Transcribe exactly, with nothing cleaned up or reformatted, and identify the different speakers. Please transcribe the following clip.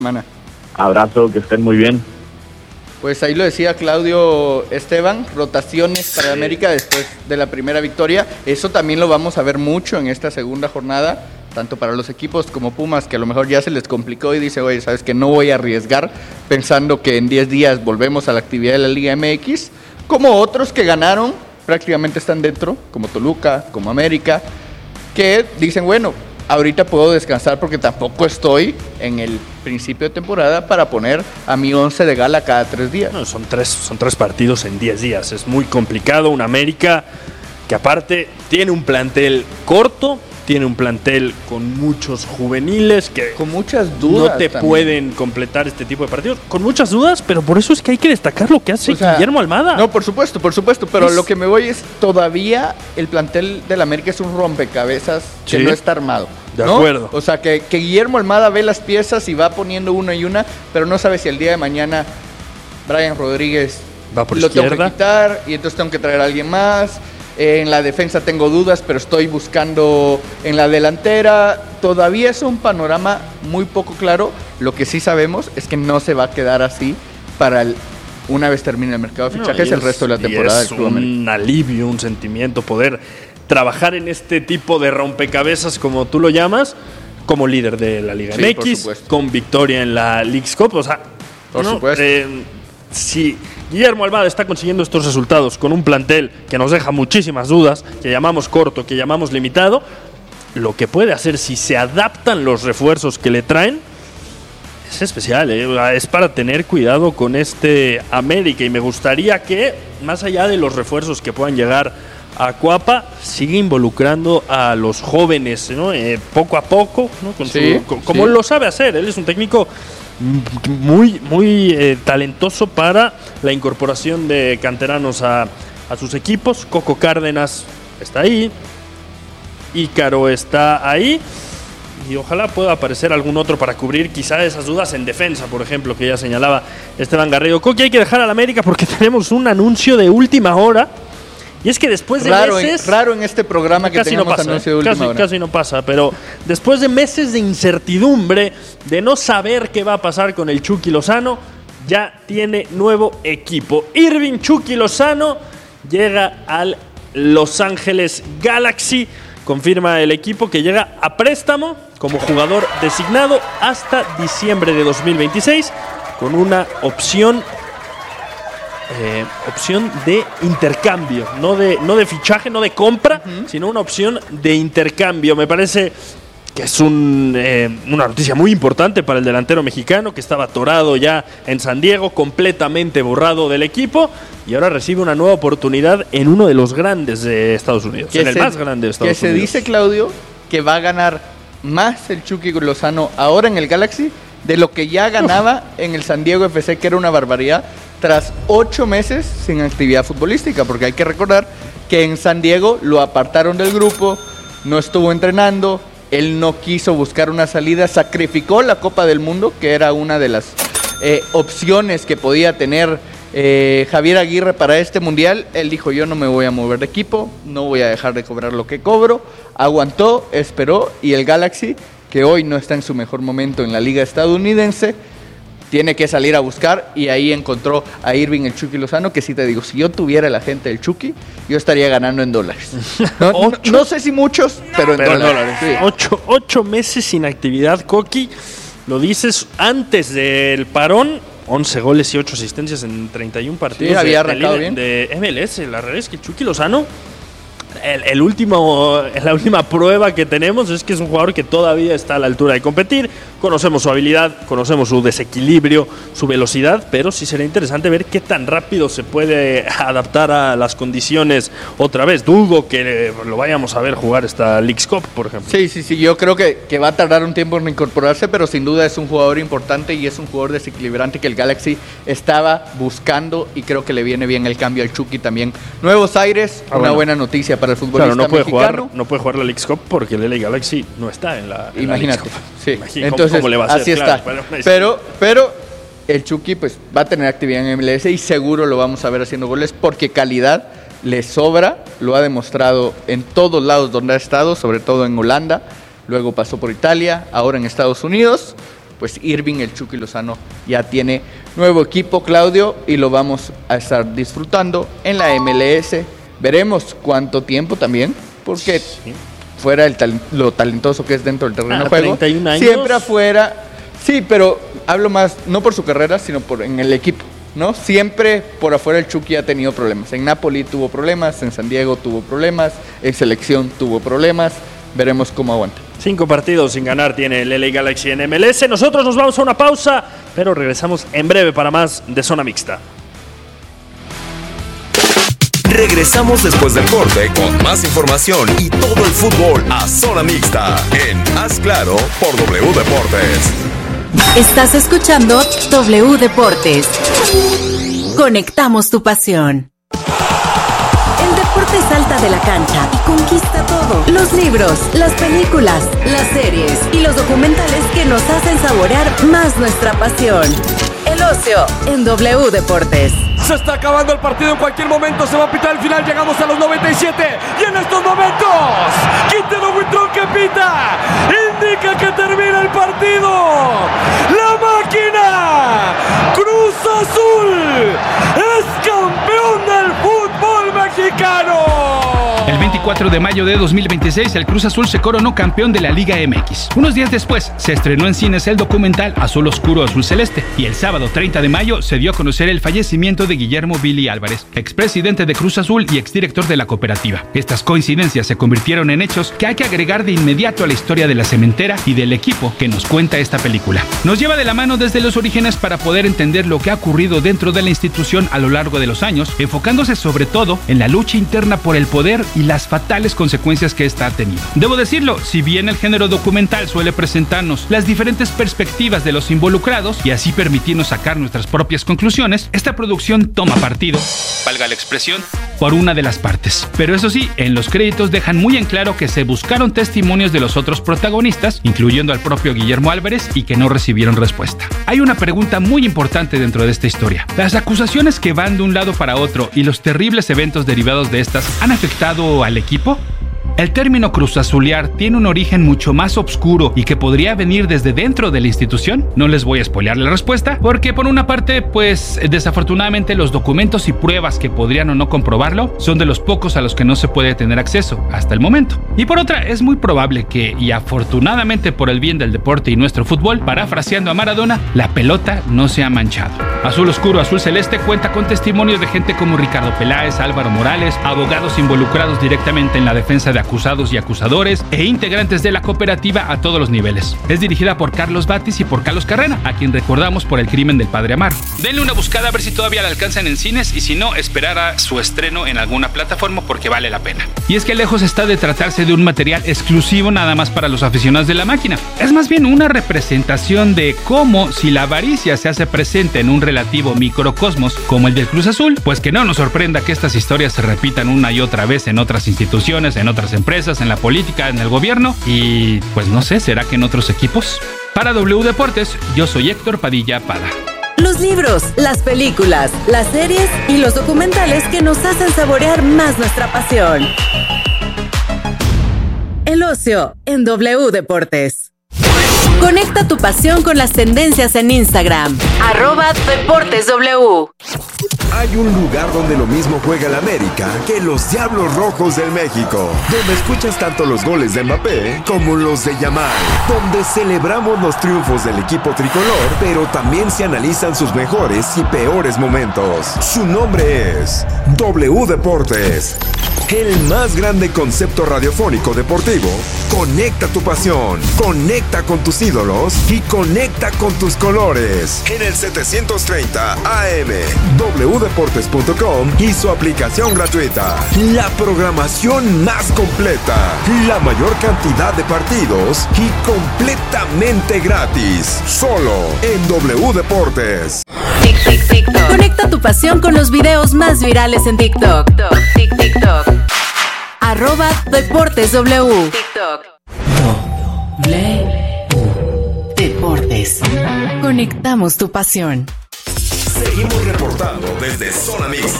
Speaker 1: Semana.
Speaker 2: Abrazo, que estén muy bien.
Speaker 1: Pues ahí lo decía Claudio Esteban, rotaciones para América después de la primera victoria. Eso también lo vamos a ver mucho en esta segunda jornada, tanto para los equipos como Pumas, que a lo mejor ya se les complicó y dice, oye, sabes que no voy a arriesgar pensando que en diez días volvemos a la actividad de la Liga M X, como otros que ganaron, prácticamente están dentro, como Toluca, como América, que dicen, bueno, ahorita puedo descansar porque tampoco estoy en el principio de temporada para poner a mi once de gala cada tres días.
Speaker 3: No, son tres, son tres partidos en diez días. Es muy complicado. Un América que aparte tiene un plantel corto, tiene un plantel con muchos juveniles que
Speaker 1: con muchas dudas
Speaker 3: no te
Speaker 1: también
Speaker 3: pueden completar este tipo de partidos. Con muchas dudas, pero por eso es que hay que destacar lo que hace o sea, Guillermo Almada.
Speaker 1: No, por supuesto, por supuesto, pero es... lo que me voy es todavía el plantel del América es un rompecabezas que sí, no está armado.
Speaker 3: De
Speaker 1: ¿no?
Speaker 3: acuerdo.
Speaker 1: O sea, que, que Guillermo Almada ve las piezas y va poniendo una y una, pero no sabe si el día de mañana Brian Rodríguez
Speaker 3: va por
Speaker 1: lo
Speaker 3: izquierda.
Speaker 1: Tengo que quitar y entonces tengo que traer a alguien más. En la defensa tengo dudas, pero estoy buscando en la delantera. Todavía es un panorama muy poco claro. Lo que sí sabemos es que no se va a quedar así para el, una vez termine el mercado de fichajes no, el resto de la temporada.
Speaker 3: Es del Club un América. Alivio, un sentimiento poder trabajar en este tipo de rompecabezas, como tú lo llamas, como líder de la Liga sí, M X, con victoria en la Leagues Cup. O sea,
Speaker 1: por
Speaker 3: no,
Speaker 1: supuesto.
Speaker 3: Eh, si Guillermo Almada está consiguiendo estos resultados con un plantel que nos deja muchísimas dudas, que llamamos corto, que llamamos limitado, lo que puede hacer si se adaptan los refuerzos que le traen es especial, ¿eh? Es para tener cuidado con este América y me gustaría que, más allá de los refuerzos que puedan llegar a Cuapa, sigue involucrando a los jóvenes, ¿no? Eh, poco a poco, ¿no? Con
Speaker 1: sí,
Speaker 3: su, con, como
Speaker 1: sí.
Speaker 3: lo sabe hacer. Él es un técnico muy, muy eh, talentoso para la incorporación de canteranos a, a sus equipos. Coco Cárdenas está ahí, Ícaro está ahí y ojalá pueda aparecer algún otro para cubrir quizá esas dudas en defensa, por ejemplo, que ya señalaba Esteban Garrido. Coqui, hay que dejar al América porque tenemos un anuncio de última hora. Y es que después de
Speaker 1: raro
Speaker 3: meses...
Speaker 1: En, raro en este programa que
Speaker 3: casi
Speaker 1: tengamos
Speaker 3: no pasa,
Speaker 1: anuncio de última
Speaker 3: casi,
Speaker 1: hora.
Speaker 3: Casi no pasa, pero después de meses de incertidumbre, de no saber qué va a pasar con el Chucky Lozano, ya tiene nuevo equipo. Irving Chucky Lozano llega al Los Ángeles Galaxy. Confirma el equipo que llega a préstamo como jugador designado hasta diciembre de dos mil veintiséis con una opción... Eh, opción de intercambio, no de, no de fichaje, no de compra, uh-huh. sino una opción de intercambio. Me parece que es un, eh, una noticia muy importante para el delantero mexicano que estaba atorado ya en San Diego, completamente borrado del equipo y ahora recibe una nueva oportunidad en uno de los grandes de Estados Unidos, en el más grande de Estados
Speaker 1: que
Speaker 3: Unidos.
Speaker 1: Que se dice, Claudio, que va a ganar más el Chucky Lozano ahora en el Galaxy de lo que ya ganaba en el San Diego F C, que era una barbaridad, tras ocho meses sin actividad futbolística, porque hay que recordar que en San Diego lo apartaron del grupo, no estuvo entrenando, él no quiso buscar una salida, sacrificó la Copa del Mundo, que era una de las eh, opciones que podía tener eh, Javier Aguirre para este Mundial. Él dijo, yo no me voy a mover de equipo, no voy a dejar de cobrar lo que cobro, aguantó, esperó, y el Galaxy, que hoy no está en su mejor momento en la liga estadounidense, tiene que salir a buscar y ahí encontró a Irving el Chucky Lozano, que sí te digo, si yo tuviera la gente del Chucky, yo estaría ganando en dólares. No, no, no sé si muchos, pero en
Speaker 3: pero
Speaker 1: dólares.
Speaker 3: dólares
Speaker 1: Sí.
Speaker 3: Ocho, ocho meses sin actividad, Coqui. Lo dices antes del parón, once goles y ocho asistencias en treinta y uno partidos.
Speaker 1: Sí, había
Speaker 3: de,
Speaker 1: arrancado
Speaker 3: de,
Speaker 1: bien.
Speaker 3: De M L S. La realidad es que Chucky Lozano, el, el último, la última prueba que tenemos es que es un jugador que todavía está a la altura de competir. Conocemos su habilidad, conocemos su desequilibrio, su velocidad, pero sí será interesante ver qué tan rápido se puede adaptar a las condiciones otra vez. Dudo que lo vayamos a ver jugar esta Leagues Cup, por ejemplo.
Speaker 1: Sí, sí, sí, yo creo que, que va a tardar un tiempo en incorporarse, pero sin duda es un jugador importante y es un jugador desequilibrante que el Galaxy estaba buscando y creo que le viene bien el cambio al Chucky también. Nuevos aires,
Speaker 3: ah,
Speaker 1: una
Speaker 3: bueno.
Speaker 1: buena noticia para el futbolista
Speaker 3: claro, no puede
Speaker 1: mexicano.
Speaker 3: Jugar, no puede jugar la Leagues Cup porque el L A Galaxy no está en la en
Speaker 1: Imagínate,
Speaker 3: la Leagues Cup.
Speaker 1: sí.
Speaker 3: Imagínate,
Speaker 1: Entonces,
Speaker 3: ¿cómo, cómo le va a hacer?
Speaker 1: así
Speaker 3: Claro,
Speaker 1: está.
Speaker 3: pero,
Speaker 1: pero, pero el Chucky pues va a tener actividad en M L S y seguro lo vamos a ver haciendo goles porque calidad le sobra, lo ha demostrado en todos lados donde ha estado, sobre todo en Holanda, luego pasó por Italia, ahora en Estados Unidos. pues Irving el Chucky Lozano ya tiene nuevo equipo, Claudio, y lo vamos a estar disfrutando en la M L S. Veremos cuánto tiempo también, porque sí. fuera el tal- lo talentoso que es dentro del terreno
Speaker 3: Ah,
Speaker 1: de juego,
Speaker 3: treinta y un años.
Speaker 1: siempre afuera, sí, pero hablo más, no por su carrera, sino por en el equipo, ¿no? Siempre por afuera el Chucky ha tenido problemas. En Napoli tuvo problemas, en San Diego tuvo problemas, en selección tuvo problemas. Veremos cómo aguanta.
Speaker 3: Cinco partidos sin ganar tiene el L A Galaxy en M L S. Nosotros nos vamos a una pausa, pero regresamos en breve para más de Zona Mixta.
Speaker 4: Regresamos después del corte con más información y todo el fútbol a Zona Mixta en Haz Claro por W Deportes.
Speaker 5: Estás escuchando W Deportes. Conectamos tu pasión. El deporte salta de la cancha y conquista todo. Los libros, las películas, las series y los documentales que nos hacen saborear más nuestra pasión. El ocio en W Deportes.
Speaker 6: Se está acabando el partido, en cualquier momento se va a pitar el final, llegamos a los noventa y siete y en estos momentos Quintero Huitrón que pita, indica que termina el partido. La máquina Cruz Azul es campeón del fútbol mexicano.
Speaker 7: El veinticuatro de mayo de dos mil veintiséis, el Cruz Azul se coronó campeón de la Liga M X. Unos días después, se estrenó en cines el documental Azul Oscuro, Azul Celeste. Y el sábado treinta de mayo se dio a conocer el fallecimiento de Guillermo Billy Álvarez, expresidente de Cruz Azul y exdirector de la cooperativa. Estas coincidencias se convirtieron en hechos que hay que agregar de inmediato a la historia de la cementera y del equipo que nos cuenta esta película. Nos lleva de la mano desde los orígenes para poder entender lo que ha ocurrido dentro de la institución a lo largo de los años, enfocándose sobre todo en la lucha interna por el poder y las fatales consecuencias que esta ha tenido. Debo decirlo, si bien el género documental suele presentarnos las diferentes perspectivas de los involucrados y así permitirnos sacar nuestras propias conclusiones, esta producción toma partido, valga la expresión, por una de las partes. Pero eso sí, en los créditos dejan muy en claro que se buscaron testimonios de los otros protagonistas, incluyendo al propio Guillermo Álvarez, y que no recibieron respuesta. Hay una pregunta muy importante dentro de esta historia. ¿Las acusaciones que van de un lado para otro y los terribles eventos derivados de estas han afectado al equipo? El término cruzazulear tiene un origen mucho más oscuro y que podría venir desde dentro de la institución. No les voy a spoilear la respuesta, porque por una parte, pues desafortunadamente los documentos y pruebas que podrían o no comprobarlo son de los pocos a los que no se puede tener acceso hasta el momento. Y por otra, es muy probable que, y afortunadamente por el bien del deporte y nuestro fútbol, parafraseando a Maradona, la pelota no se ha manchado. Azul Oscuro, Azul Celeste cuenta con testimonios de gente como Ricardo Peláez, Álvaro Morales, abogados involucrados directamente en la defensa de acusados y acusadores e integrantes de la cooperativa a todos los niveles. Es dirigida por Carlos Batis y por Carlos Carrera, a quien recordamos por El crimen del padre Amaro. Denle una buscada a ver si todavía la alcanzan en cines y si no, esperar a su estreno en alguna plataforma porque vale la pena. Y es que lejos está de tratarse de un material exclusivo nada más para los aficionados de la máquina. Es más bien una representación de cómo, si la avaricia se hace presente en un relativo microcosmos como el del Cruz Azul, pues que no nos sorprenda que estas historias se repitan una y otra vez en otras instituciones, en otras empresas, en la política, en el gobierno y pues no sé, ¿será que en otros equipos? Para W Deportes, yo soy Héctor Padilla Pada.
Speaker 5: Los libros, las películas, las series y los documentales que nos hacen saborear más nuestra pasión. El ocio en W Deportes. Conecta tu pasión con las tendencias en Instagram. Arroba Deportes W.
Speaker 4: Hay un lugar donde lo mismo juega el América que los Diablos Rojos del México, donde escuchas tanto los goles de Mbappé como los de Yamal, donde celebramos los triunfos del equipo tricolor, pero también se analizan sus mejores y peores momentos. Su nombre es W Deportes, el más grande concepto radiofónico deportivo. Conecta tu pasión, conecta con tus ídolos y conecta con tus colores. En el setecientos treinta A M, w deportes punto com y su aplicación gratuita. La programación más completa, la mayor cantidad de partidos y completamente gratis. Solo en W Deportes.
Speaker 5: Tic, tic, TikTok. Conecta tu pasión con los videos más virales en TikTok. Tic, TikTok. Arroba Deportes W. TikTok. W Deportes. Conectamos tu pasión.
Speaker 4: Seguimos reportando desde Zona Mixta.